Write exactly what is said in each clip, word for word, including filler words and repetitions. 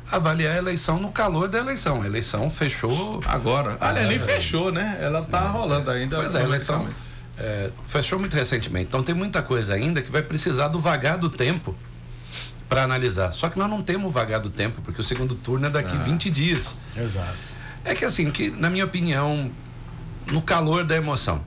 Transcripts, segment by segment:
avaliar a eleição no calor da eleição. A eleição fechou... Agora. Aliás, ah, nem é, fechou, né? Ela tá é, rolando ainda. Pois é, a eleição é, fechou muito recentemente. Então tem muita coisa ainda que vai precisar do vagar do tempo para analisar. Só que nós não temos vagar do tempo, porque o segundo turno é daqui ah, vinte dias. Exato. É que assim, que na minha opinião, no calor da emoção,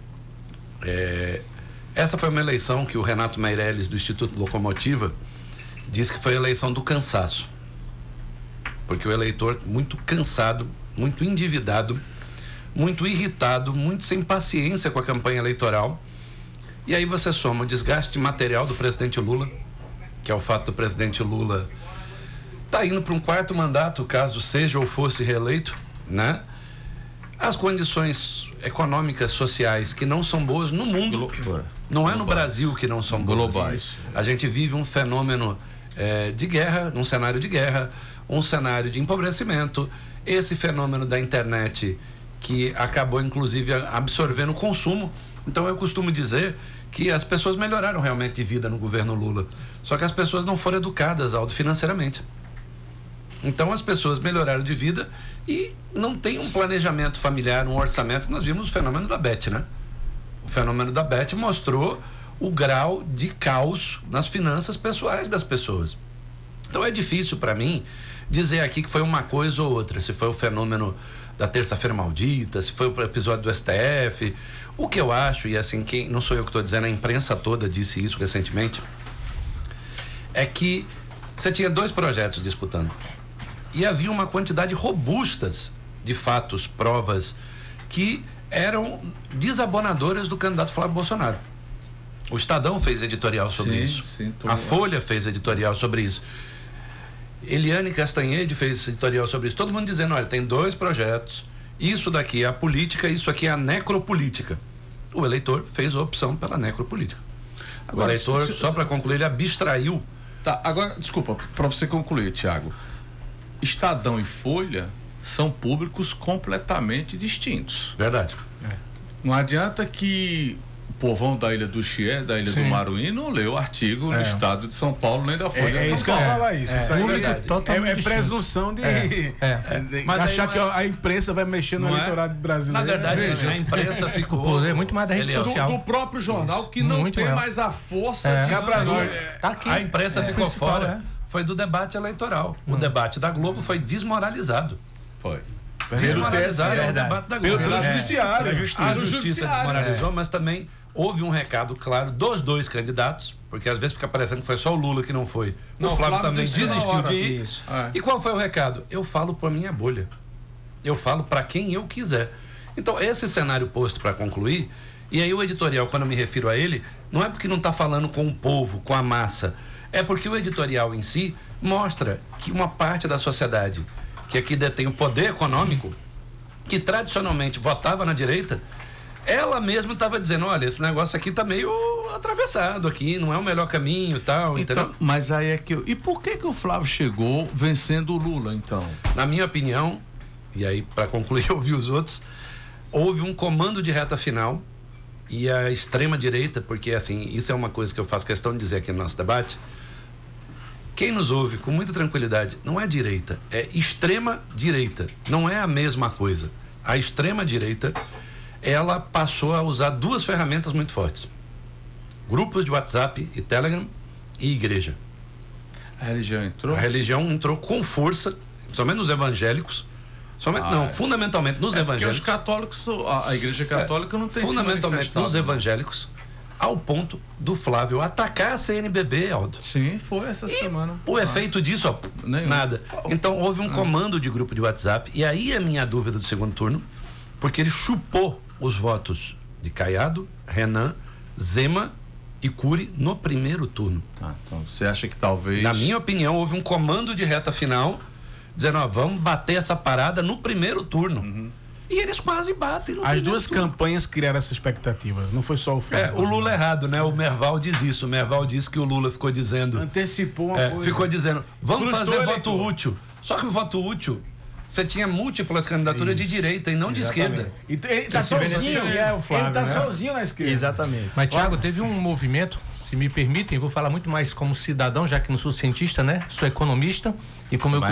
é, essa foi uma eleição que o Renato Meirelles, do Instituto Locomotiva, disse que foi a eleição do cansaço. Porque o eleitor muito cansado, muito endividado, muito irritado, muito sem paciência com a campanha eleitoral. E aí você soma o desgaste material do presidente Lula, que é o fato do presidente Lula tá indo para um quarto mandato, caso seja ou fosse reeleito, né? As condições econômicas, sociais que não são boas no mundo, Glo- não é no Brasil que não são boas. Globais. A gente vive um fenômeno é, de guerra, um cenário de guerra, um cenário de empobrecimento, esse fenômeno da internet que acabou inclusive absorvendo o consumo. Então eu costumo dizer que as pessoas melhoraram realmente de vida no governo Lula, só que as pessoas não foram educadas, Aldo, financeiramente. Então as pessoas melhoraram de vida e não tem um planejamento familiar, um orçamento. Nós vimos o fenômeno da Beth, né? O fenômeno da Beth mostrou o grau de caos nas finanças pessoais das pessoas. Então é difícil para mim dizer aqui que foi uma coisa ou outra, se foi o fenômeno da terça-feira maldita, se foi o episódio do S T F. O que eu acho, e assim, quem, não sou eu que estou dizendo, a imprensa toda disse isso recentemente, é que você tinha dois projetos disputando e havia uma quantidade robustas de fatos, provas que eram desabonadoras do candidato Flávio Bolsonaro. O Estadão fez editorial sobre sim, isso, sim, a Folha fez editorial sobre isso, Eliane Castanhede fez editorial sobre isso, todo mundo dizendo, olha, tem dois projetos, isso daqui é a política, isso aqui é a necropolítica. O eleitor fez a opção pela necropolítica. Agora, o eleitor, se, se, só para concluir, ele abstraiu. Tá, agora, desculpa, para você concluir, Tiago, Estadão e Folha são públicos completamente distintos. Verdade. É. Não adianta que o povão da Ilha do Chié, da Ilha Sim. do Maruim, não leu o artigo é. no Estado de São Paulo, nem da Folha é, de São é isso Paulo. Que eu ia falar isso. É, isso aí é, é, é presunção de, é. É. de Mas achar que a imprensa vai mexer no eleitorado brasileiro. Na verdade, Veja. a imprensa ficou... O poder é muito mais da rede social. Do, do próprio jornal, que não muito tem real. mais a força é. de... Pra nós, tá aqui. A imprensa é. ficou fora. É. Foi do debate eleitoral. Hum. O debate da Globo foi desmoralizado. Foi. Desmoralizado é o debate da Globo. Pelo, pelo é. judiciário. A justiça, a justiça desmoralizou, é. mas também... houve um recado claro dos dois candidatos, porque às vezes fica parecendo que foi só o Lula que não foi. Não, o Flávio, Flávio também desistiu de ir. É. E qual foi o recado? Eu falo por minha bolha. Eu falo para quem eu quiser. Então, esse cenário posto para concluir, e aí o editorial, quando eu me refiro a ele, não é porque não está falando com o povo, com a massa, é porque o editorial em si mostra que uma parte da sociedade que aqui detém o poder econômico, que tradicionalmente votava na direita, ela mesma estava dizendo, olha, esse negócio aqui tá meio atravessado aqui, não é o melhor caminho e tal, então, entendeu? Mas aí é que eu... E por que que o Flávio chegou vencendo o Lula, então? Na minha opinião, e aí para concluir eu ouvi os outros, houve um comando de reta final e a extrema direita, porque assim, isso é uma coisa que eu faço questão de dizer aqui no nosso debate, quem nos ouve com muita tranquilidade, não é direita, é extrema direita, não é a mesma coisa. A extrema direita, ela passou a usar duas ferramentas muito fortes: grupos de WhatsApp e Telegram e igreja. A religião entrou? A religião entrou com força, somente nos evangélicos, somente, ah, não, é. fundamentalmente nos é evangélicos. Os católicos, a, a igreja católica é, não tem fundamentalmente nos evangélicos, ao ponto do Flávio atacar a C N B B, Aldo. Sim, foi essa e semana. O ah. efeito disso, ó, Nenhum. nada. Então houve um ah. comando de grupo de WhatsApp, e aí é a minha dúvida do segundo turno, porque ele chupou os votos de Caiado, Renan, Zema e Cury no primeiro turno. Ah, então você acha que talvez... Na minha opinião, houve um comando de reta final dizendo, ó, vamos bater essa parada no primeiro turno. Uhum. E eles quase batem no As duas turno. campanhas criaram essa expectativa, não foi só o Flávio. É, o Lula errado, né? O Merval diz isso, o Merval disse que o Lula ficou dizendo... Antecipou uma é, coisa. Ficou dizendo, vamos Frustrou fazer voto útil. Só que o voto útil... Você tinha múltiplas candidaturas Isso. de direita e não Exatamente. de esquerda. E ele tá sozinho, é o Flávio, ele tá né? sozinho na esquerda. Exatamente. Mas, Thiago, teve um movimento, se me permitem, vou falar muito mais como cidadão, já que não sou cientista, né? Sou economista e como eu